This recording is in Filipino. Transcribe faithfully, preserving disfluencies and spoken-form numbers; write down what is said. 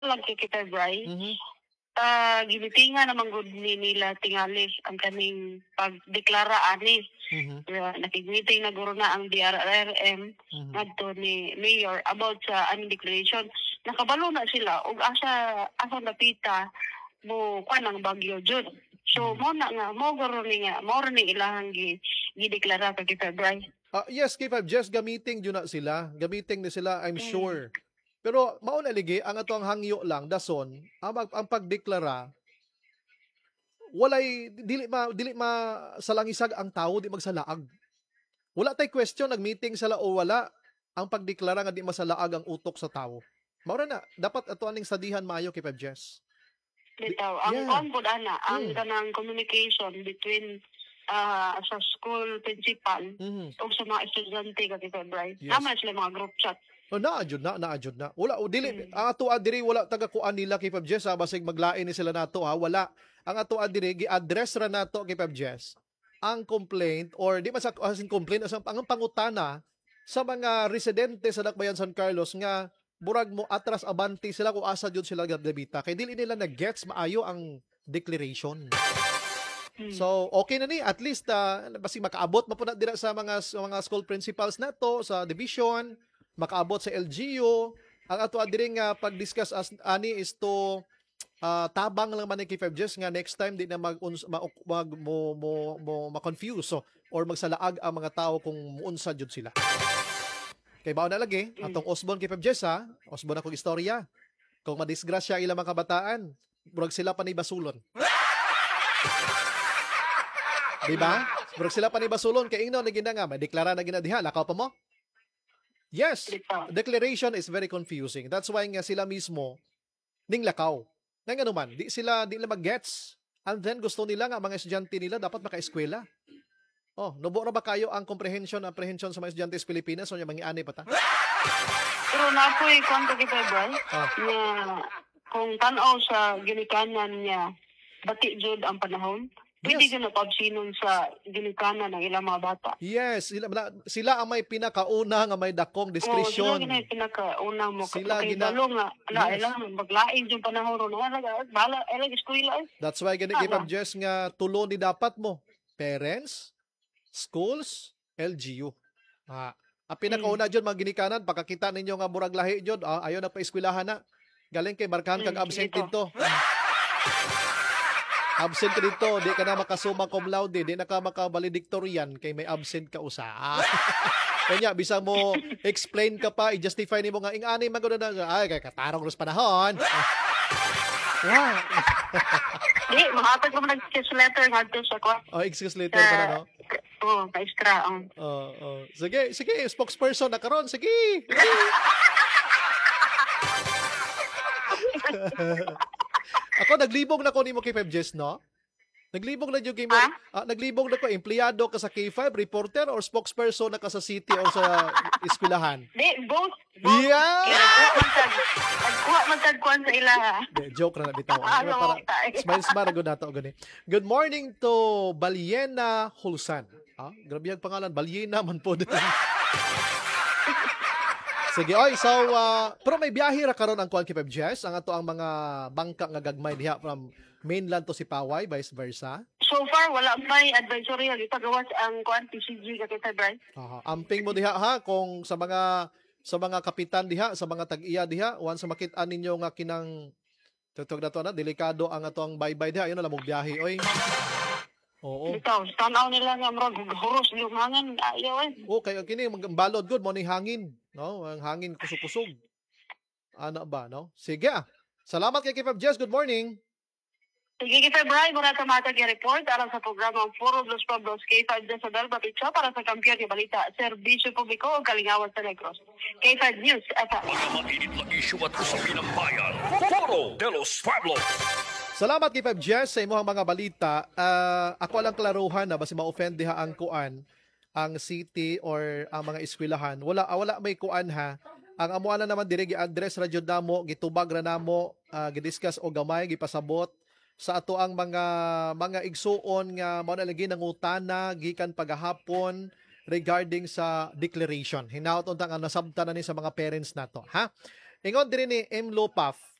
lang kay kita Bri. Mhm. Ah, gibitingan naman gud ni nila tingali ang kaning pagdeklara ani. Mhm. Uh, nakig-meeting na guro na ang D R R M Mhm. ngadto ni Mayor about sa aning declaration. Nakabalo na sila og asa asa napita mo kuan ang bagyo jud. So Mhm. mo na nga mo guro ni nga mo rin ni ilahang gi gideklara kay kita Bri. Ah, yes, K five, just gamiting yun na sila. Gamiting na sila, I'm Mm. sure. Pero mao na ligi ang ato ang hangyo lang dason ang, mag- ang pagdeklara walay dili ma dili ma salangisag ang tawo di magsalaag. Wala tay question nag-meeting sila o wala ang pagdeklara nga di masalaag ang utok sa tawo. Mao na dapat ato aning sadihan maayo kay five Jess. Di- Bitaw, ang Yeah. kuan pod ana, ang Mm. kanang communication between ah sa school principal Mhm. o sa mga estudyante ka kita Bri. Yes. Tama sila mga group chat. Oh, naa jud na, naa jud na. Wala o dili Mm. ang ato adiri wala taga kuan nila kay five Jess ha basig maglain ni sila nato ha, wala. Ang ato adiri gi-address ra nato kay five Jess ang complaint or di man sa as in complaint as ang ang pangutana sa mga residente sa Dakbayan San Carlos nga burag mo atras abanti sila kung asa jud sila gabita kay dili nila na gets maayo ang declaration. Mm. So okay na ni at least uh, basig makaabot man po na dira sa mga sa mga school principals nato sa division, makaabot sa L G U. Ang ato adiri nga pag-discuss as ani is to ah, tabang lang man ni kay five Jess nga next time di na mag, uns- ma, mag mo mo mo ma-confuse so, or magsalaag ang mga tao kung muunsa jud sila. Kay bao na lagi Mm. atong Osbon kay five Jess ha. Osbon akong istorya. Kung madisgrasya ang ilang mga kabataan, murag sila pa ni basulon. Di ba? Murag sila pa ni basulon kay ingno na gina nga may deklara na gina diha lakaw pa mo. Yes, Bitaw. declaration is very confusing. That's why nga sila mismo ning lakaw. Nga nga naman, di sila di nila mag-gets. And then gusto nila nga mga estudyante nila dapat maka-eskwela. Oh, nubo ra ba kayo ang comprehension apprehension sa mga estudyante sa Pilipinas o yung mga ani pa ta? Pero napoy kuan ka kita Bri. Ah, Nga kung tan-aw sa ginikanan niya bati jud ang panahon. Pwede yes. ka na pagsinon sa ginikanan ng ilang mga bata. Yes, sila, sila ang may pinakauna nga may dakong Oo, sila diskresyon. gina pinakauna mo. Sila Kay gina- balo nga, ala, Yes. ilang maglaing yung panahon ron. Wala, bala, ilang eskwela eh. That's why gani Tama. kay Pab Jess nga tulo ni dapat mo. Parents, schools, L G U. Ah, ang pinakauna jud mga ginikanan pagkakita ninyo nga murag lahi jud, ah, ayo na pa eskwelahan na. Galing kay markahan kag Mm, absent dito. dito. Absent ka dito, di ka na makasuma cum laude, di na ka maka-valedictorian kay may absent ka usa. Ah. Kanya, bisa mo explain ka pa, i-justify ni mo nga, ingani magod na, ay, kay katarong ros panahon. Wow. Di, mahatag ko mo nag-kiss letter nga to sa kwa. Oh, excuse later pa na, no? Oo, ka-extra. Um. Oh, oh. Sige, sige, spokesperson na karon, sige. Ako naglibog na ko nimo kay five Jess, no? Naglibog na jud kay mo. Ha? Ah, naglibog na ko empleyado ka sa K five, reporter or spokesperson na ka sa city or sa eskwelahan. Di, both. both. Yeah. Kaya nagkuha man tag, nagkuha man tag kuhan sa ila. De, joke na bitaw. Ano, Para tayo. smile smile gud nato gani. Good morning to Baliena Hulsan. Ah, grabe ang pangalan, Baliena man po. Sige, oy, so, uh, pero may biyahe ra karon ang Kuan kay five Jess, ang ato ang mga bangka nga gagmay diha from mainland to Sipaway, vice versa. So far, wala may advisory. Ipagawas ang kuhan P C G ka kita, Brian. Aha, amping mo diha ha kung sa mga sa mga kapitan diha, sa mga tag-iya diha, once makit-an ninyo nga kinang tutog na to na delikado ang ato ang baybay diha, ayun na lamog biyahe oy. Oo. Bitaw, tanaw nila nga murag huros lumangan. Ayaw eh. Oh, kay kini magbalod good mo ning hangin, no? Ang hangin kusog-kusog. Ana ba, no? Sige ah. Salamat kay Kipab Jess. Good morning. Sige kita, Brian. Muna tamatag yung report alang sa programa Foro Los Pueblos K five Decibel Batitsa para sa kampiyon ni Balita Serbisyo Publiko o Kalingawan sa Negros. K five News. Ata. Mga mainit na isyu at usapin ng bayan. Foro de los Pueblos. Salamat kay Pep Jess sa imong mga balita. Ah, ako lang klaruhan na basi ma-offend diha ang kuan ang city or ang mga eskwelahan. Wala ah, wala may kuan ha. Ang amo na naman diri gi-address ra jud namo, gitubag ra namo, ah, gi-discuss o gamay gipasabot sa ato ang mga mga igsuon nga mao na lagi nangutana gikan pagahapon regarding sa declaration. Hinaut unta nga nasabtan na ni sa mga parents nato, ha? Ingon diri ni M. Lopaf,